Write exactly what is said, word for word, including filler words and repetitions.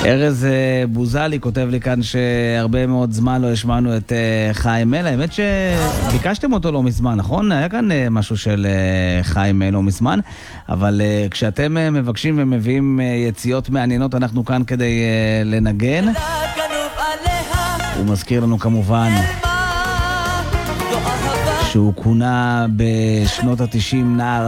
ארז בוזלי כותב לי כאן שהרבה מאוד זמן לא השמענו את חיים מל. האמת שביקשתם אותו לא מזמן, נכון? היה כאן משהו של חיים מל לא מזמן, אבל כשאתם מבקשים ומביאים יציאות מעניינות, אנחנו כאן כדי לנגן. הוא מזכיר לנו כמובן שהוא כונה בשנות ה-תשעים נער